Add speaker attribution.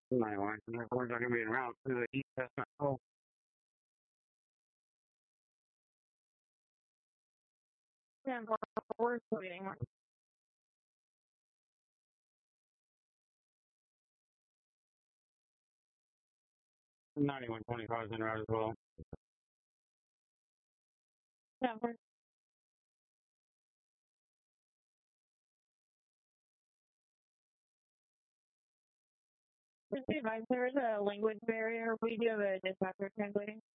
Speaker 1: 91, we're going to be en route to the East Chestnut Cove. Yeah, we're waiting. 9125 is en route as well. Yeah, we're 55, there is a language barrier. We do have a dispatcher translating.